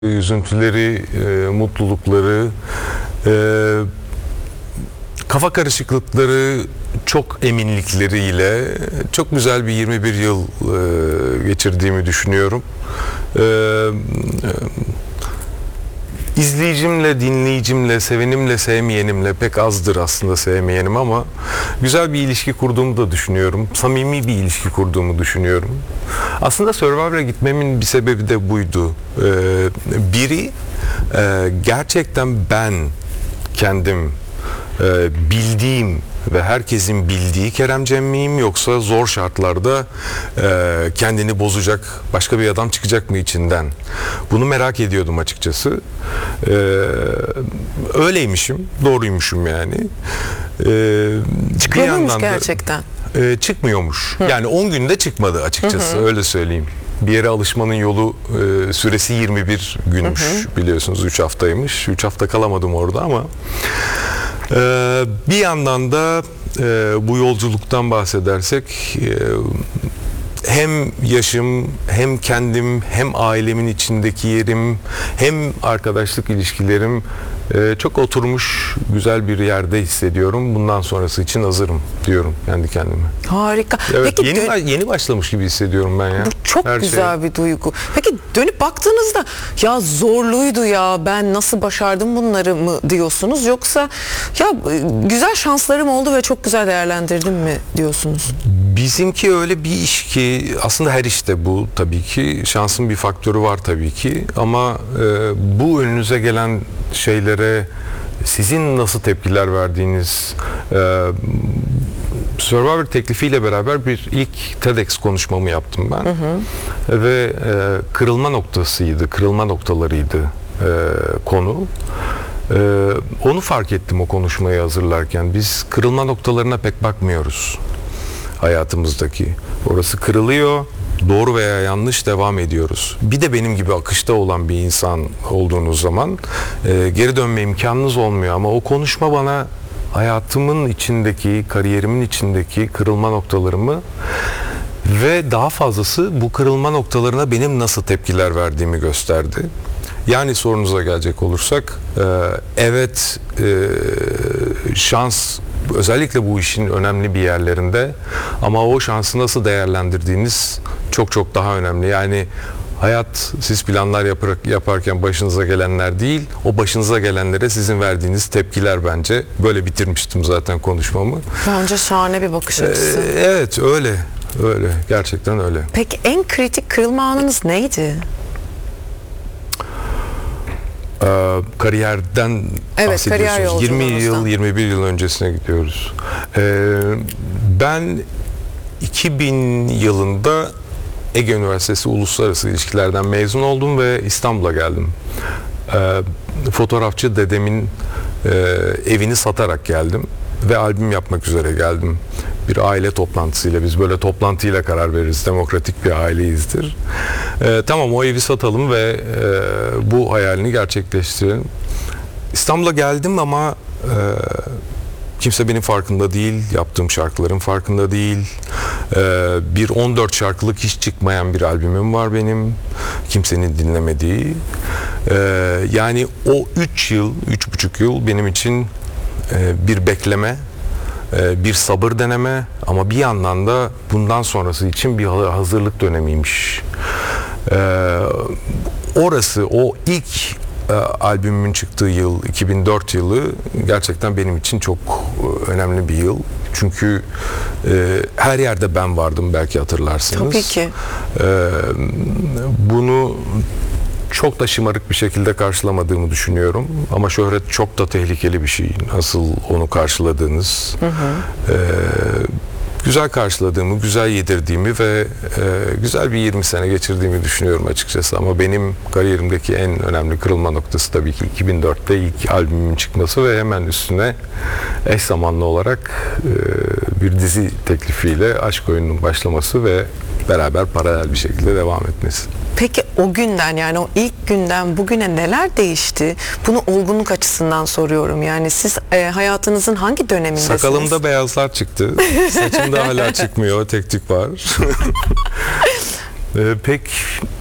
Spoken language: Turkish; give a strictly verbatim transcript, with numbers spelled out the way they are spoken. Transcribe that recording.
Üzüntüleri, e, mutlulukları, e, kafa karışıklıkları, çok eminlikleriyle çok güzel bir yirmi bir yıl e, geçirdiğimi düşünüyorum. E, e, İzleyicimle, dinleyicimle, sevenimle, sevmeyenimle pek azdır aslında sevmeyenim ama güzel bir ilişki kurduğumu da düşünüyorum. Samimi bir ilişki kurduğumu düşünüyorum. Aslında Survivor'a gitmemin bir sebebi de buydu. Ee, biri e, gerçekten ben kendim e, bildiğim ve herkesin bildiği Kerem Cem miyim, yoksa zor şartlarda e, kendini bozacak başka bir adam çıkacak mı içinden? Bunu merak ediyordum açıkçası. E, öyleymişim, doğruymuşum yani. E, Çıkıyormuş gerçekten. E, çıkmıyormuş. Hı. Yani on günde çıkmadı açıkçası, hı hı. Öyle söyleyeyim. Bir yere alışmanın yolu e, süresi yirmi bir günmüş, hı hı. Biliyorsunuz üç haftaymış. üç hafta kalamadım orada ama Ee, bir yandan da e, bu yolculuktan bahsedersek e, hem yaşım, hem kendim, hem ailemin içindeki yerim, hem arkadaşlık ilişkilerim e, çok oturmuş, güzel bir yerde hissediyorum. Bundan sonrası için hazırım diyorum kendi kendime. Harika. Evet, Peki, yeni dön- yeni başlamış gibi hissediyorum ben ya. Bu çok Her güzel şey. bir duygu. Peki dönüp baktığınızda ya zorluydu ya, ben nasıl başardım bunları mı diyorsunuz, yoksa ya güzel şanslarım oldu ve çok güzel değerlendirdim mi diyorsunuz? Bizimki öyle bir iş ki, aslında her işte bu tabii ki, şansın bir faktörü var tabii ki ama e, bu önünüze gelen şeylere sizin nasıl tepkiler verdiğiniz, e, Survivor teklifiyle beraber bir ilk TEDx konuşmamı yaptım ben, hı hı. ve e, kırılma noktasıydı, kırılma noktalarıydı e, konu. E, onu fark ettim o konuşmayı hazırlarken. Biz kırılma noktalarına pek bakmıyoruz hayatımızdaki. Orası kırılıyor, doğru veya yanlış devam ediyoruz. Bir de benim gibi akışta olan bir insan olduğunuz zaman e, geri dönme imkanınız olmuyor ama o konuşma bana hayatımın içindeki, kariyerimin içindeki kırılma noktalarımı ve daha fazlası bu kırılma noktalarına benim nasıl tepkiler verdiğimi gösterdi. Yani sorunuza gelecek olursak, e, evet e, şans özellikle bu işin önemli bir yerlerinde ama o şansı nasıl değerlendirdiğiniz çok çok daha önemli. Yani hayat, siz planlar yapar, yaparken başınıza gelenler değil, o başınıza gelenlere sizin verdiğiniz tepkiler bence. Böyle bitirmiştim zaten konuşmamı. Bence şahane bir bakış açısı. Ee, evet öyle, öyle. Gerçekten öyle. Peki en kritik kırılma anınız neydi? Ee, kariyerden evet, bahsediyorsunuz. kariyer yirmi yıl, yirmi bir yıl öncesine gidiyoruz. Ee, ben iki bin yılında Ege Üniversitesi Uluslararası İlişkilerden mezun oldum ve İstanbul'a geldim. Ee, fotoğrafçı dedemin e, evini satarak geldim ve albüm yapmak üzere geldim. Bir aile toplantısıyla, biz böyle toplantıyla karar veririz, demokratik bir aileyizdir. Ee, tamam, o evi satalım ve e, bu hayalini gerçekleştirelim. İstanbul'a geldim ama e, kimse benim farkında değil, yaptığım şarkıların farkında değil. Ee, bir on dört şarkılık hiç çıkmayan bir albümüm var benim, kimsenin dinlemediği. Ee, yani o üç yıl, üç buçuk yıl benim için e, bir bekleme, e, bir sabır deneme ama bir yandan da bundan sonrası için bir hazırlık dönemiymiş. Ee, orası, o ilk e, albümümün çıktığı yıl, iki bin dört yılı gerçekten benim için çok önemli bir yıl. Çünkü e, her yerde ben vardım, belki hatırlarsınız. Tabii ki. E, bunu çok da şımarık bir şekilde karşılamadığımı düşünüyorum. Ama şöhret çok da tehlikeli bir şey. Nasıl onu karşıladığınız. Hı hı. E, güzel karşıladığımı, güzel yedirdiğimi ve e, güzel bir yirmi sene geçirdiğimi düşünüyorum açıkçası. Ama benim kariyerimdeki en önemli kırılma noktası tabii ki iki bin dörtte ilk albümümün çıkması ve hemen üstüne eş zamanlı olarak e, bir dizi teklifiyle Aşk Oyunu'nun başlaması ve beraber paralel bir şekilde devam etmesi. Peki o günden, yani o ilk günden bugüne neler değişti? Bunu olgunluk açısından soruyorum. Yani siz e, hayatınızın hangi dönemindesiniz? Sakalımda beyazlar çıktı. Saçımda hala çıkmıyor. Tek tük var. e, pek